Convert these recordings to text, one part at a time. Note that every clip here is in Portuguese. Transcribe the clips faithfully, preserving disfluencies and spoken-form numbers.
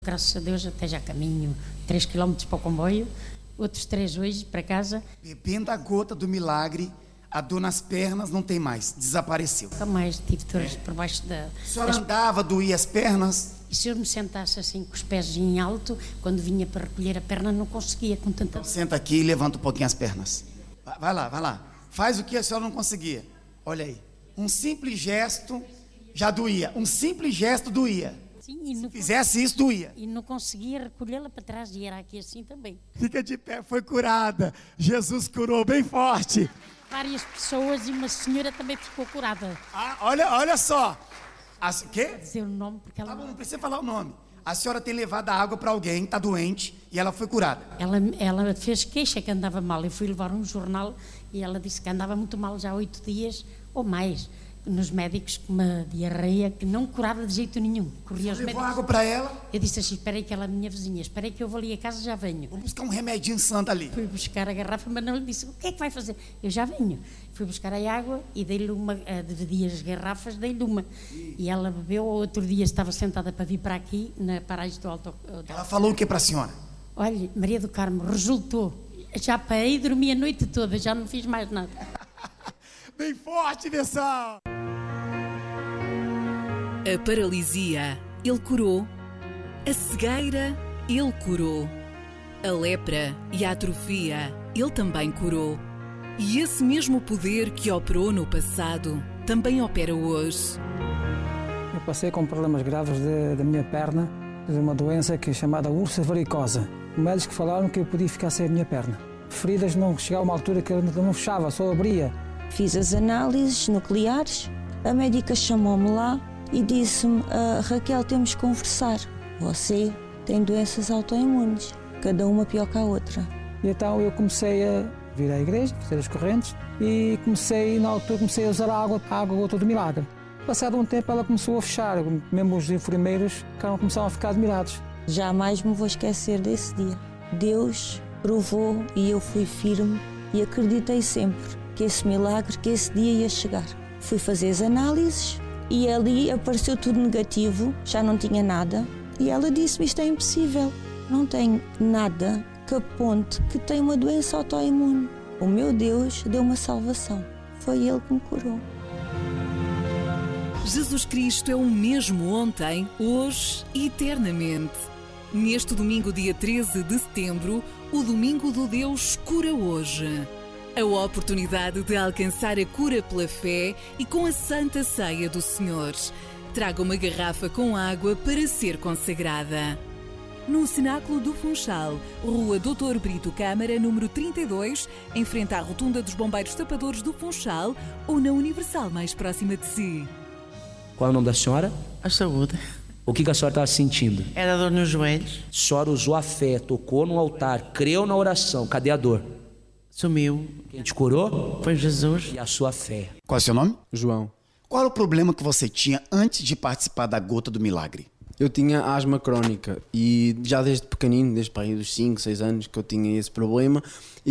Graças a Deus até já caminho três quilómetros para o comboio, outros três hoje para casa. Bebendo a gota do milagre, a dor nas pernas não tem mais, desapareceu. Nunca mais tive dores por baixo da... A senhora andava, doía as pernas? E se eu me sentasse assim com os pés em alto, quando vinha para recolher a perna não conseguia com tanta... Então, senta aqui e levanta um pouquinho as pernas. Vai lá, vai lá. Faz o que a senhora não conseguia. Olha aí. Um simples gesto já doía. Um simples gesto doía. Sim, e Se não fizesse isso, doía. E não conseguia recolhê-la para trás e era aqui assim também. Fica de pé, foi curada. Jesus curou bem forte. Várias pessoas e uma senhora também ficou curada. Ah, olha, olha só. A, quê? Vou dizer o nome porque ela... Tá bom, não precisa falar o nome. A senhora tem levado a água para alguém, está doente, e ela foi curada. Ela, ela fez queixa que andava mal. Eu fui levar um jornal e ela disse que andava muito mal já há oito dias ou mais. Nos médicos com uma diarreia que não curava de jeito nenhum. Corria aos Levou médicos. água para ela? Eu disse assim, espera aí que ela é minha vizinha, espera aí que eu vou ali a casa e já venho. Vou buscar um remedinho santo ali. Fui buscar a garrafa, mas não lhe disse, o que é que vai fazer? Eu já venho. Fui buscar a água e dei-lhe uma, dividi as garrafas, dei-lhe uma. E ela bebeu, outro dia estava sentada para vir para aqui, na paragem do Alto... Ela falou o que para a senhora? Olha, Maria do Carmo, resultou. Já parei, dormi a noite toda, já não fiz mais nada. Bem forte, Bessão! A paralisia, ele curou. A cegueira, ele curou. A lepra e a atrofia, ele também curou. E esse mesmo poder que operou no passado, também opera hoje. Eu passei com problemas graves de, da minha perna, de uma doença que é chamada úlcera varicosa. Os médicos falaram que eu podia ficar sem a minha perna. Feridas não chegavam a uma altura que eu não fechava, só abria. Fiz as análises nucleares, a médica chamou-me lá e disse-me, ah, Raquel, temos que conversar. Você tem doenças autoimunes, cada uma pior que a outra. E então eu comecei a vir à igreja, fazer as correntes e comecei, na altura, comecei a usar a água, a água gota do milagre. Passado um tempo ela começou a fechar, mesmo os enfermeiros começaram a ficar admirados. Jamais me vou esquecer desse dia. Deus provou e eu fui firme e acreditei sempre que esse milagre, que esse dia ia chegar. Fui fazer as análises e ali apareceu tudo negativo, já não tinha nada. E ela disse-me, isto é impossível, não tenho nada que aponte que tenho uma doença autoimune. O meu Deus deu uma salvação, foi Ele que me curou. Jesus Cristo é o mesmo ontem, hoje e eternamente. Neste domingo, dia treze de setembro, o Domingo do Deus Cura Hoje. A oportunidade de alcançar a cura pela fé e com a Santa Ceia do Senhor. Traga uma garrafa com água para ser consagrada. No Cenáculo do Funchal, Rua doutor Brito Câmara, número trinta e dois, em frente à Rotunda dos Bombeiros Tapadores do Funchal ou na Universal mais próxima de si. Qual é o nome da senhora? A saúde. O que, que a senhora estava sentindo? Era dor nos joelhos. A senhora usou a fé, tocou no altar, creu na oração. Cadê a dor? Sumiu. Quem te curou? Foi Jesus. E a sua fé. Qual é o seu nome? João. Qual era o problema que você tinha antes de participar da gota do milagre? Eu tinha asma crónica e já desde pequenino, desde para aí dos cinco, seis anos que eu tinha esse problema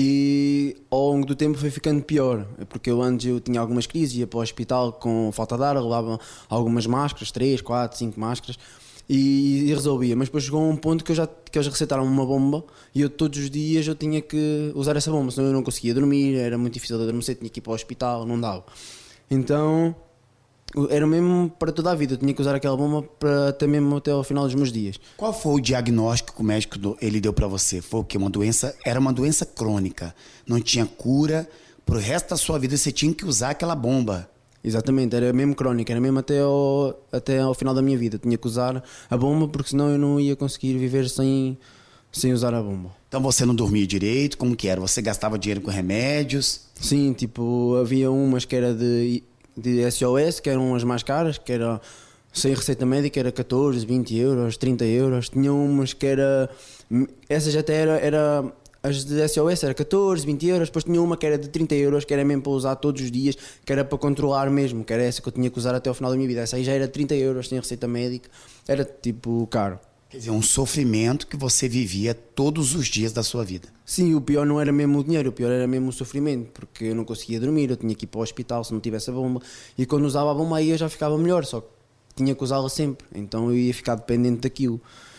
e ao longo do tempo foi ficando pior, porque eu antes eu tinha algumas crises, ia para o hospital com falta de ar, levava algumas máscaras, três, quatro, cinco máscaras e, e resolvia, mas depois chegou a um ponto que, eu já, que eles receitaram uma bomba e eu todos os dias eu tinha que usar essa bomba, senão eu não conseguia dormir, era muito difícil de adormecer, tinha que ir para o hospital, não dava. Então... era mesmo para toda a vida, eu tinha que usar aquela bomba para até mesmo até ao final dos meus dias. Qual foi o diagnóstico que o médico do, ele deu para você? Foi o que? Uma doença, era uma doença crônica, não tinha cura, pro resto da sua vida você tinha que usar aquela bomba. Exatamente, era mesmo crónica, era mesmo até ao, até ao final da minha vida, eu tinha que usar a bomba porque senão eu não ia conseguir viver sem, sem usar a bomba. Então você não dormia direito, como que era? Você gastava dinheiro com remédios? Sim, tipo, havia umas que era de... de S O S, que eram as mais caras, que era sem receita médica, era catorze, vinte euros, trinta euros. Tinha umas que era, essas até era, era as de S O S, era catorze, vinte euros. Depois tinha uma que era de trinta euros, que era mesmo para usar todos os dias, que era para controlar mesmo, que era essa que eu tinha que usar até ao final da minha vida. Essa aí já era trinta euros, sem receita médica, era tipo caro. Quer dizer, um sofrimento que você vivia todos os dias da sua vida. Sim, o pior não era mesmo o dinheiro, o pior era mesmo o sofrimento, porque eu não conseguia dormir, eu tinha que ir para o hospital se não tivesse a bomba, e quando usava a bomba aí eu já ficava melhor, só que tinha que usá-la sempre, então eu ia ficar dependente daquilo.